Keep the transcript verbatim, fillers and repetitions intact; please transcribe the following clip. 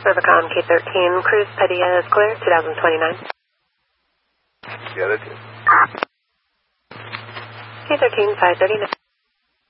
Rubicon K thirteen, cruise Padilla is clear, two thousand twenty-nine. Yeah, that's it. K thirteen, five thirty-nine.